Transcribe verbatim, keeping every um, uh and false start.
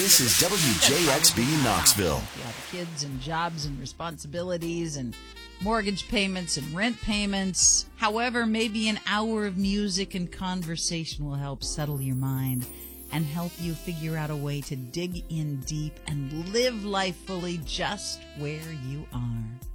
This is W J X B Knoxville. You have kids and jobs and responsibilities and mortgage payments and rent payments. However, maybe an hour of music and conversation will help settle your mind and help you figure out a way to dig in deep and live life fully just where you are.